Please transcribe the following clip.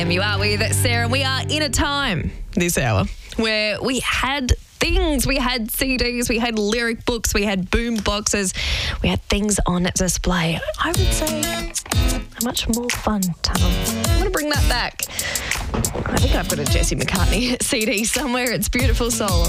You are with Sarah. We are in a time this hour where we had things. We had CDs, we had lyric books, we had boom boxes, we had things on display. I would say a much more fun time. I'm going to bring that back. I think I've got a Jesse McCartney CD somewhere. It's Beautiful Soul.